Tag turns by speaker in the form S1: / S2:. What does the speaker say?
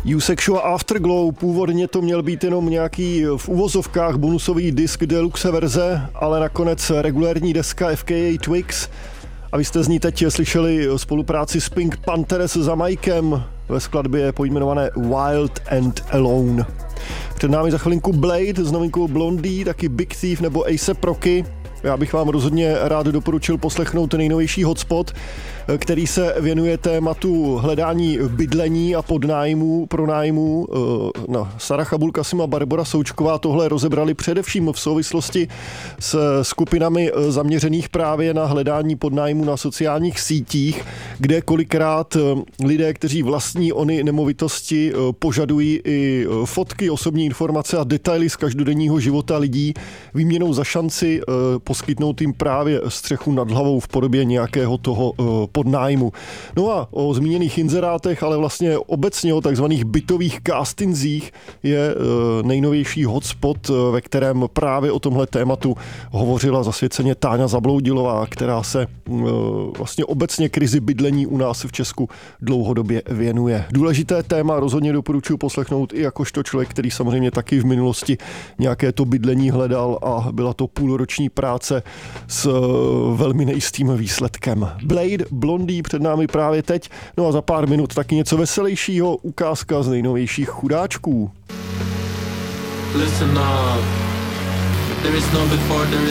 S1: Usexual Afterglow, původně to měl být jenom nějaký v uvozovkách bonusový disk deluxe verze, ale nakonec regulérní deska FKA Twigs. A vy jste z ní teď slyšeli spolupráci s Pink Panther s Jamaikem ve skladbě pojmenované Wild and Alone. Před námi za chvilinku Blade s novinkou Blondie, taky Big Thief nebo A$AP Rocky. Já bych vám rozhodně rád doporučil poslechnout nejnovější Hotspot, který se věnuje tématu hledání bydlení a pronájmu. Sarah Chabul Kasim a Barbora Součková tohle rozebrali především v souvislosti s skupinami zaměřených právě na hledání podnájmu na sociálních sítích, kde kolikrát lidé, kteří vlastní ony nemovitosti, požadují i fotky, osobní informace a detaily z každodenního života lidí výměnou za šanci poskytnout jim právě střechu nad hlavou v podobě nějakého toho podnájmu. No a o zmíněných inzerátech, ale vlastně obecně o takzvaných bytových castingzích je nejnovější Hotspot, ve kterém právě o tomhle tématu hovořila zasvěceně Táňa Zabloudilová, která se vlastně obecně krizi bydlení u nás v Česku dlouhodobě věnuje. Důležité téma, rozhodně doporučuji poslechnout i jakožto člověk, který samozřejmě taky v minulosti nějaké to bydlení hledal a byla to půlroční práce s velmi nejistým výsledkem. Blade, Blondie před námi právě teď, no a za pár minut taky něco veselějšího, ukázka z nejnovějších chudáčků. Listen up. There is no before, there